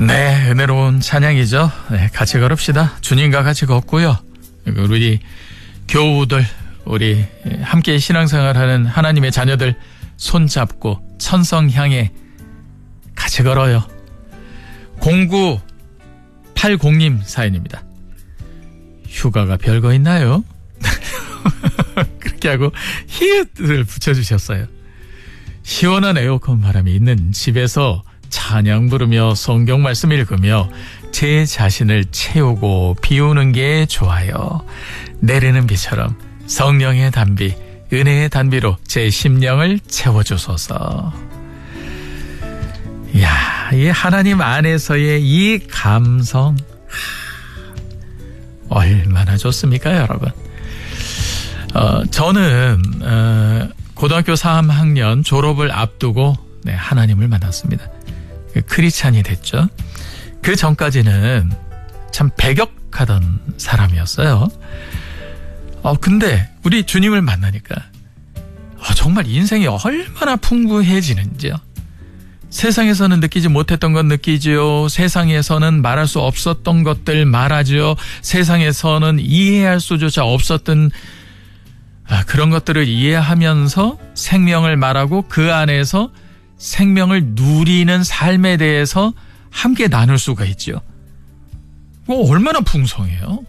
네, 은혜로운 찬양이죠. 네, 같이 걸읍시다. 주님과 같이 걷고요. 우리 교우들, 우리 함께 신앙생활하는 하나님의 자녀들 손잡고 천성 향해 같이 걸어요. 0980님 사연입니다. 휴가가 별거 있나요? 그렇게 하고 히읗을 붙여주셨어요. 시원한 에어컨 바람이 있는 집에서 찬양 부르며 성경 말씀 읽으며 제 자신을 채우고 비우는 게 좋아요. 내리는 비처럼 성령의 단비, 은혜의 단비로 제 심령을 채워주소서. 이야, 이 하나님 안에서의 이 감성 얼마나 좋습니까, 여러분? 저는 고등학교 3학년 졸업을 앞두고 하나님을 만났습니다. 크리스찬이 됐죠. 그 전까지는 참 배격하던 사람이었어요. 근데 우리 주님을 만나니까 정말 인생이 얼마나 풍부해지는지요. 세상에서는 느끼지 못했던 것 느끼지요. 세상에서는 말할 수 없었던 것들 말하지요. 세상에서는 이해할 수조차 없었던 그런 것들을 이해하면서 생명을 말하고 그 안에서 생명을 누리는 삶에 대해서 함께 나눌 수가 있죠. 얼마나 풍성해요.